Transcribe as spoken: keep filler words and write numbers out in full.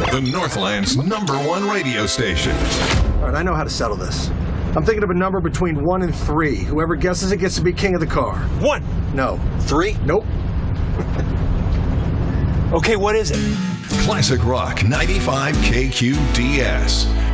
The Northland's number one radio station. All right, I know how to settle this. I'm thinking of a number between one and three. Whoever guesses it gets to be king of the car. One. No. Three? Nope. Okay, what is it? Classic Rock ninety-five K Q D S.